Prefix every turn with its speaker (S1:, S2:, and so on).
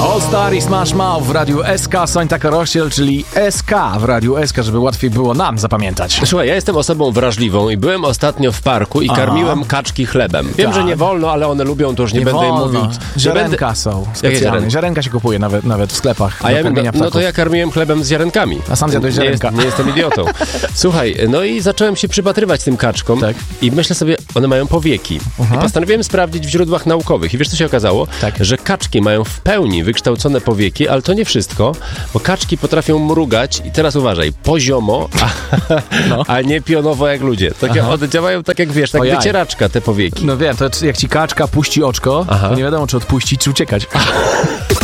S1: All Star i Smash Mouth w Radiu SK, Sońta Karosiel, czyli SK w Radiu SK, żeby łatwiej było nam zapamiętać.
S2: Słuchaj, ja jestem osobą wrażliwą i byłem ostatnio w parku i karmiłem kaczki chlebem. Wiem,
S1: Tak.
S2: że nie wolno, ale one lubią, to już nie będę im mówił.
S1: Ziarenka są specjalnie.
S2: ziarenka?
S1: Ziarenka się kupuje nawet w sklepach.
S2: A
S1: do
S2: ja,
S1: karmienia
S2: no to
S1: ptaków.
S2: ja karmiłem chlebem z ziarenkami.
S1: A sam zjadłeś ziarenka.
S2: Nie jestem idiotą. Słuchaj, no i zacząłem się przypatrywać tym kaczkom i myślę sobie, one mają powieki. I postanowiłem sprawdzić w źródłach naukowych. I wiesz, co się okazało? Że kaczki mają w pełni wykształcone powieki, ale to nie wszystko, bo kaczki potrafią mrugać i teraz uważaj, poziomo, a nie pionowo jak ludzie. One działają tak jak wiesz, tak wycieraczka te powieki.
S1: No wiem, to jak ci kaczka puści oczko, to nie wiadomo, czy odpuścić, czy uciekać.